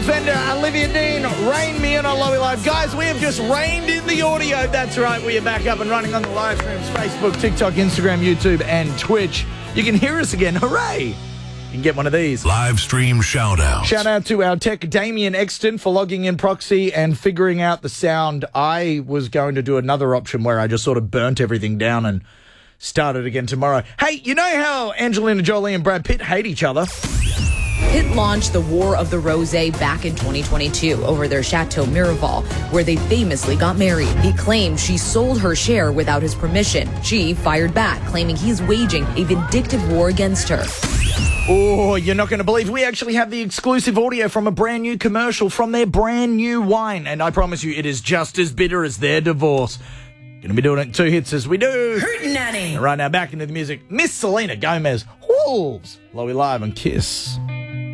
Fender, Olivia Dean, Rain Me In on Lowy Live. Guys, we have just rained in the audio. That's right, we are back up and running on the live streams, Facebook, TikTok, Instagram, YouTube, and Twitch. You can hear us again. Hooray! You can get one of these. Live stream shout out. Shout out to our tech, Damien Exton, for logging in proxy and figuring out the sound. I was going to do another option where I just sort of burnt everything down and started again tomorrow. Hey, you know how Angelina Jolie and Brad Pitt hate each other? Pitt launched the War of the Rosé back in 2022 over their Chateau Miraval, where they famously got married. He claimed she sold her share without his permission. She fired back, claiming he's waging a vindictive war against her. Oh, you're not going to believe we actually have the exclusive audio from a brand new commercial from their brand new wine. And I promise you, it is just as bitter as their divorce. Going to be doing it in 2 hits as we do. Hootenanny. Right now, back into the music. Miss Selena Gomez, Wolves. Lowy Live on Kiss.